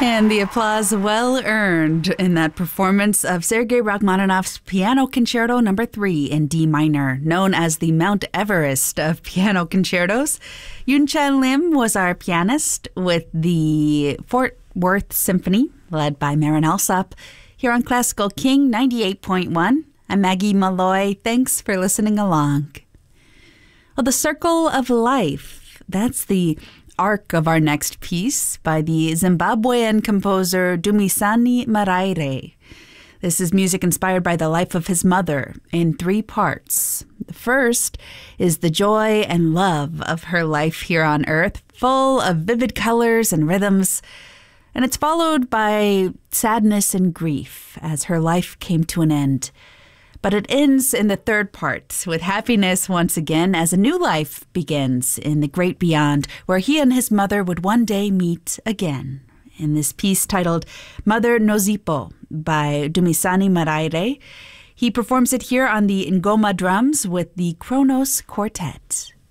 And the applause well earned in that performance of Sergei Rachmaninoff's Piano Concerto No. 3 in D minor, known as the Mount Everest of piano concertos. Yoon Chan Lim was our pianist with the Fort Worth Symphony, led by Marin Alsop, here on Classical King 98.1. I'm Maggie Malloy. Thanks for listening along. Well, The Circle of Life, that's the arc of our next piece by the Zimbabwean composer Dumisani Maraire. This is music inspired by the life of his mother in 3 parts. The first is the joy and love of her life here on Earth, full of vivid colors and rhythms. And it's followed by sadness and grief as her life came to an end. But it ends in the 3rd part with happiness once again as a new life begins in the great beyond, where he and his mother would one day meet again. In this piece titled Mother Nozipo by Dumisani Maraire, he performs it here on the Ngoma drums with the Kronos Quartet.